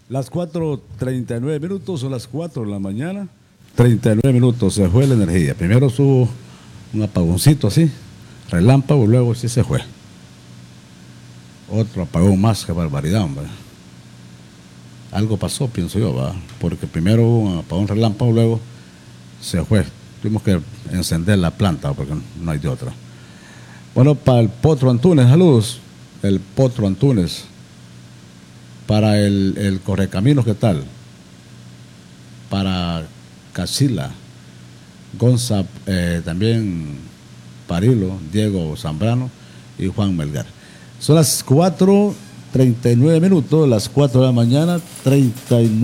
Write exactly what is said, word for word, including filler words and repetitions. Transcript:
Las cuatro treinta y nueve minutos, son las cuatro de la mañana. treinta y nueve minutos, se fue la energía. Primero subo un apagoncito así, relámpago, luego sí se fue. Otro apagón más, qué barbaridad, hombre. Algo pasó, pienso yo, ¿va? Porque primero hubo un apagón relámpago, luego se fue. Tuvimos que encender la planta porque no hay de otra. Bueno, para el Potro Antunes, saludos. El Potro Antunes. Para el, el Correcaminos, ¿qué tal? Para Casila, Gonza, eh, también Parilo, Diego Zambrano y Juan Melgar. Son las cuatro treinta y nueve minutos, las cuatro de la mañana, treinta y nueve.